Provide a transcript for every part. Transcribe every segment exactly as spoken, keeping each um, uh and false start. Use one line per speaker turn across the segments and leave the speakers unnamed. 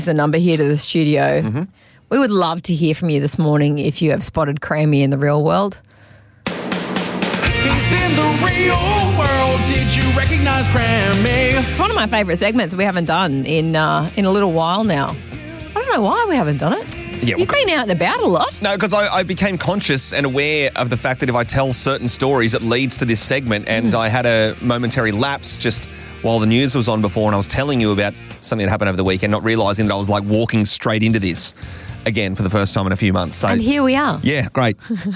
The number here to the studio.
Mm-hmm.
We would love to hear from you this morning if you have spotted Crammy in the real world.
He's in the real world. Did you recognize Crammy?
It's one of my favourite segments we haven't done in uh, in a little while now. I don't know why we haven't done it.
Yeah,
You've
well,
been out and about a lot.
No, because I, I became conscious and aware of the fact that if I tell certain stories, it leads to this segment. And mm. I had a momentary lapse just while the news was on before and I was telling you about something that happened over the weekend, not realising that I was like walking straight into this again for the first time in a few months. So,
and here we are.
Yeah, great.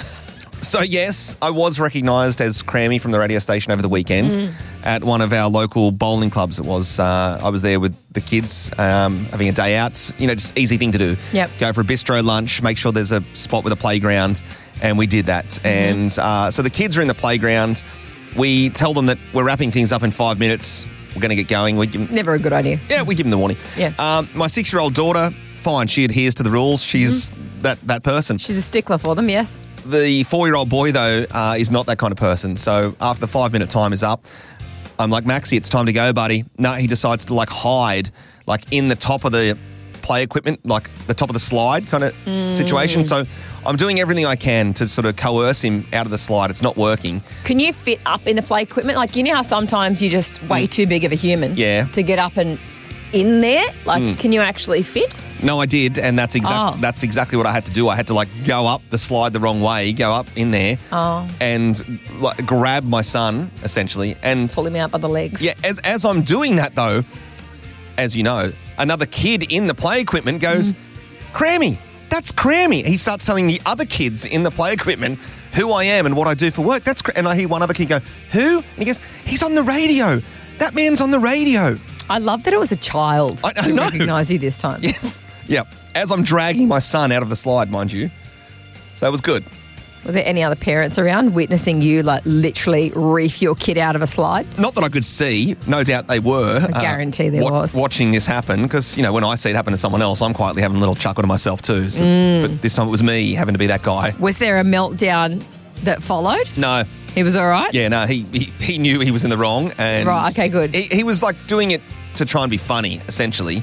So, yes, I was recognised as Crammy from the radio station over the weekend mm. at one of our local bowling clubs. It was, uh, I was there with the kids um, having a day out. You know, just easy thing to do.
Yep.
Go for a bistro lunch, make sure there's a spot with a playground, and we did that. Mm-hmm. And uh, so the kids are in the playground. We tell them that we're wrapping things up in five minutes. We're going to get going. We give them,
Never a good idea.
Yeah, we give them the warning.
Yeah.
Um, my six-year-old daughter, fine, she adheres to the rules. She's mm-hmm. that, that person.
She's a stickler for them, yes.
The four-year-old boy, though, uh, is not that kind of person. So after the five-minute time is up, I'm like, Maxie, it's time to go, buddy. No, he decides to, like, hide, like, in the top of the play equipment, like the top of the slide kind of mm. situation. So I'm doing everything I can to sort of coerce him out of the slide. It's not working.
Can you fit up in the play equipment? Like, you know how sometimes you're just way mm. too big of a human
yeah.
to get up and in there? Like,
mm.
can you actually fit?
No, I did, and that's exactly
oh.
that's exactly what I had to do. I had to like go up the slide the wrong way, go up in there,
oh.
and like grab my son essentially, and
pull him out by the legs.
Yeah, as as I'm doing that though, as you know, another kid in the play equipment goes, mm. "Crammy, that's Crammy." He starts telling the other kids in the play equipment who I am and what I do for work. That's and I hear one other kid go, "Who?" And he goes, "He's on the radio. That man's on the radio."
I love that it was a child
I, I
who
know.
recognised you this time.
Yeah. Yeah, as I'm dragging my son out of the slide, mind you. So it was good.
Were there any other parents around witnessing you, like, literally reef your kid out of a slide?
Not that I could see. No doubt they were.
I guarantee uh, there wa- was.
Watching this happen, because, you know, when I see it happen to someone else, I'm quietly having a little chuckle to myself too. So,
mm.
But this time it was me having to be that guy.
Was there a meltdown that followed?
No.
He was all right?
Yeah, no, he he, he knew he was in the wrong. And
right, okay, good.
He, he was, like, doing it to try and be funny, essentially.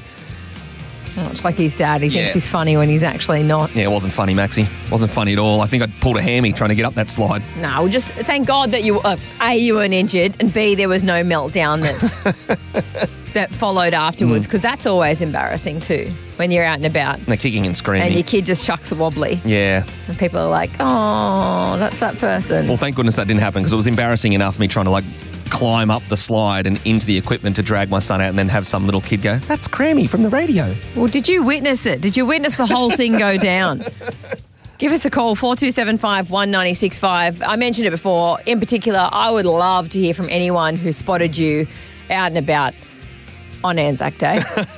Oh, it's like his dad. He
yeah.
thinks he's funny when he's actually not.
Yeah, it wasn't funny, Maxie. It wasn't funny at all. I think I pulled a hammy trying to get up that slide.
No, just thank God that you, uh, A, you weren't injured, and B, there was no meltdown that that followed afterwards, because mm. that's always embarrassing too, when you're out and about.
They're kicking and screaming.
And your kid just chucks a wobbly.
Yeah.
And people are like, oh, that's that person.
Well, thank goodness that didn't happen, because it was embarrassing enough me trying to, like, climb up the slide and into the equipment to drag my son out and then have some little kid go, "That's Crammy from the radio."
Well, did you witness it? Did you witness the whole thing go down? Give us a call, four two seven five, one nine six five. I mentioned it before. In particular, I would love to hear from anyone who spotted you out and about on Anzac Day.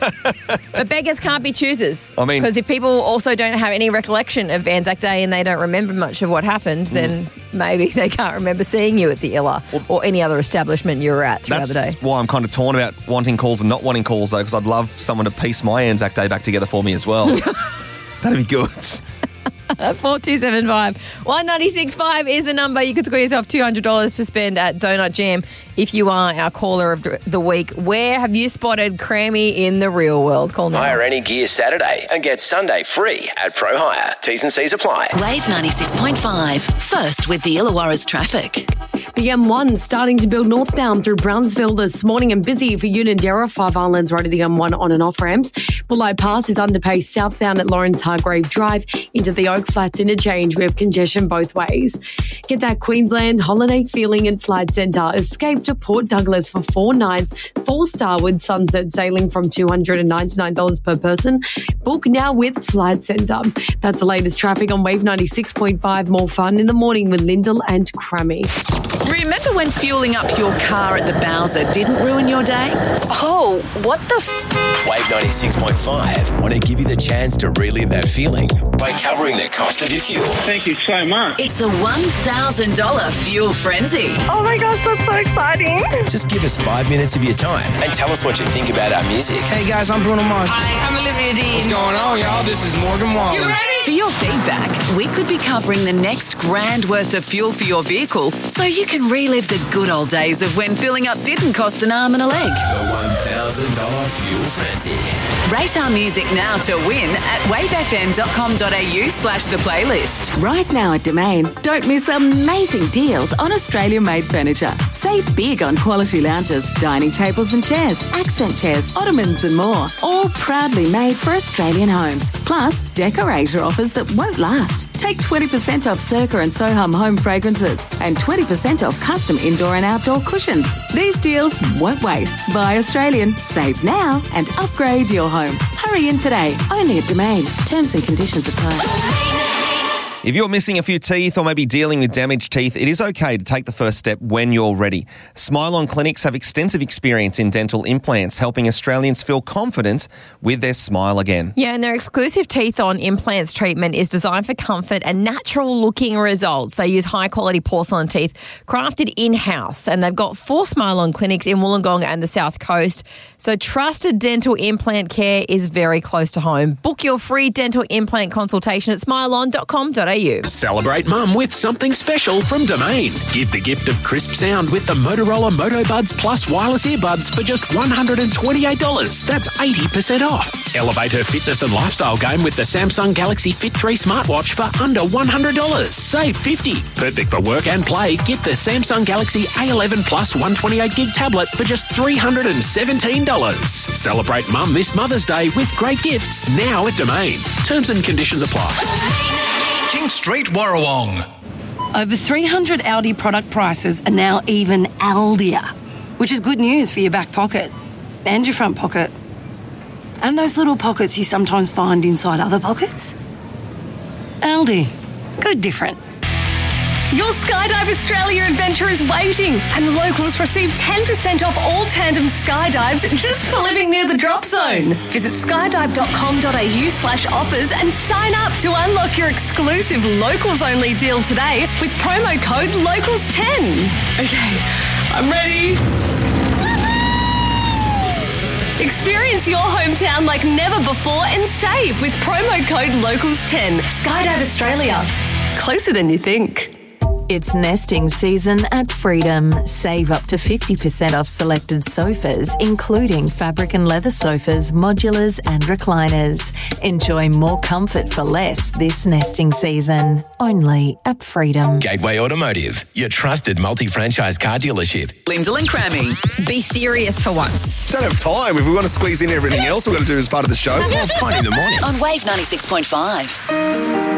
But beggars can't be choosers.
I mean,
because if people also don't have any recollection of Anzac Day and they don't remember much of what happened, mm. then maybe they can't remember seeing you at the Illa well, or any other establishment you were at throughout the day.
That's why I'm kind of torn about wanting calls and not wanting calls, though, because I'd love someone to piece my Anzac Day back together for me as well. That'd be good.
four two seven five, one nine six five is the number. You could score yourself two hundred dollars to spend at Donut Jam if you are our caller of the week. Where have you spotted Crammy in the real world? Call now.
Hire any gear Saturday and get Sunday free at Pro Hire. T's and C's apply.
Wave ninety-six point five. First with the Illawarra's traffic.
The M one starting to build northbound through Brownsville this morning and busy for Unanderra. Five Islands Road to the M one on and off ramps. Bulleye Pass is underpaced southbound at Lawrence Hargrave Drive into the Oak Flats interchange. We have congestion both ways. Get that Queensland holiday feeling at Flight Centre. Escape to Port Douglas for four nights, four-star with sunset sailing from two hundred ninety-nine dollars per person. Book now with Flight Centre. That's the latest traffic on Wave ninety-six point five. More fun in the morning with Lyndall and Crammy.
Remember when fueling up your car at the Bowser didn't ruin your day?
Oh, what the f...
Wave ninety-six point five want to give you the chance to relive that feeling by covering the cost of your fuel.
Thank you so much.
It's a one thousand dollars fuel frenzy.
Oh my gosh, that's so exciting.
Just give us five minutes of your time and tell us what you think about our music.
Hey guys, I'm Bruno Mars.
Hi, I'm Olivia Dean.
What's going on, y'all? This is Morgan Wallen.
You ready?
For your feedback, we could be covering the next grand worth of fuel for your vehicle so you can relive the good old days of when filling up didn't cost an arm and a leg.
The one thousand dollars Fuel Frenzy.
Rate our music now to win at wavefm.com.au slash the playlist.
Right now at Domain, don't miss amazing deals on Australian-made furniture. Save big on quality lounges, dining tables and chairs, accent chairs, ottomans and more. All proudly made for Australian homes. Plus, decorator offers that won't last. Take twenty percent off Circa and Soham home fragrances and twenty percent off custom indoor and outdoor cushions. These deals won't wait. Buy Australian, save now and upgrade your home. Hurry in today. Only at Domain. Terms and conditions apply.
If you're missing a few teeth or maybe dealing with damaged teeth, it is okay to take the first step when you're ready. Smile On Clinics have extensive experience in dental implants, helping Australians feel confident with their smile again.
Yeah, and their exclusive Teeth On Implants treatment is designed for comfort and natural-looking results. They use high-quality porcelain teeth crafted in-house, and they've got four Smile On clinics in Wollongong and the South Coast. So trusted dental implant care is very close to home. Book your free dental implant consultation at smile on dot com dot a u.
Celebrate mum with something special from Domain. Give the gift of crisp sound with the Motorola Moto Buds Plus wireless earbuds for just one hundred twenty-eight dollars. That's eighty percent off. Elevate her fitness and lifestyle game with the Samsung Galaxy Fit three smartwatch for under one hundred dollars. Save fifty dollars. Perfect for work and play. Get the Samsung Galaxy A eleven Plus one hundred twenty-eight gig tablet for just three hundred seventeen dollars. Celebrate mum this Mother's Day with great gifts now at Domain. Terms and conditions apply.
King Street, Warrawong.
Over three hundred Aldi product prices are now even Aldier, which is good news for your back pocket and your front pocket. And those little pockets you sometimes find inside other pockets. Aldi. Good different.
Your Skydive Australia adventure is waiting, and locals receive ten percent off all tandem skydives just for living near the drop zone. Visit skydive.com.au slash offers and sign up to unlock your exclusive locals-only deal today with promo code locals ten. Okay, I'm ready. Experience your hometown like never before and save with promo code locals ten. Skydive Australia. Closer than you think.
It's nesting season at Freedom. Save up to fifty percent off selected sofas, including fabric and leather sofas, modulars and recliners. Enjoy more comfort for less this nesting season. Only at Freedom.
Gateway Automotive, your trusted multi-franchise car dealership.
Lyndall and Crammy.
Be serious for once.
Don't have time. If we want to squeeze in everything else we've got to do as part of the show.
Well, fun in the morning.
On Wave ninety-six point five.